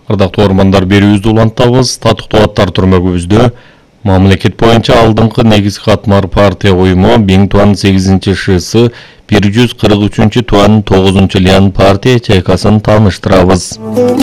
Ардактуу ормандар берүүбүздү улантабыз. Татыктуу аттар түрмөгүбүздө мамлекет боюнча алдыңкы негизги катмар партия уюму 1028-шысы 143-туан 9-лиан партия чайкасын тааныштырабыз.